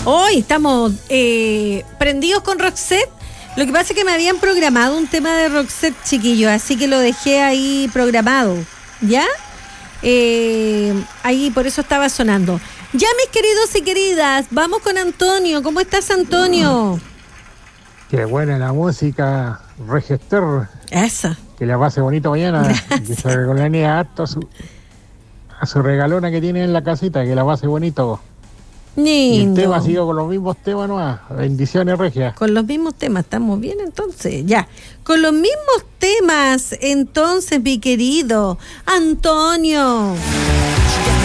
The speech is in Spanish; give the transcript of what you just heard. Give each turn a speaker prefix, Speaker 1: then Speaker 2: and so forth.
Speaker 1: Hoy estamos prendidos con Roxette. Lo que pasa es que me habían programado un tema de Roxette, chiquillos, así que lo dejé ahí programado, ¿ya? Ahí por eso estaba sonando. Ya, mis queridos y queridas, vamos con Antonio. ¿Cómo estás, Antonio?
Speaker 2: Qué buena la música, Regester.
Speaker 1: Esa.
Speaker 2: Que la pase bonito mañana. Que salga con la niña harto a su regalona que tiene en la casita, que la pase bonito.
Speaker 1: Lindo.
Speaker 2: Y el tema sigo con los mismos temas nomás. Bendiciones, Regia.
Speaker 1: Con los mismos temas, estamos bien entonces, ya. Con los mismos temas, entonces, mi querido Antonio.